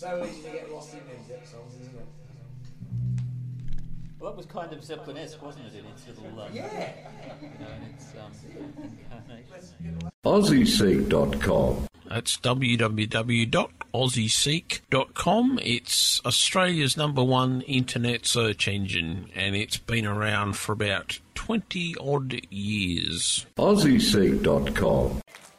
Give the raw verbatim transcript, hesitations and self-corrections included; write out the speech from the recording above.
So easy to get lost in these songs, isn't it? Well, that was kind of Zeppelin-esque, wasn't it, in its little... Um, yeah. You know, in its um, incarnation. Aussie Seek dot com. That's w w w dot aussie seek dot com. It's Australia's number one internet search engine, and it's been around for about twenty odd years. Aussie Seek dot com.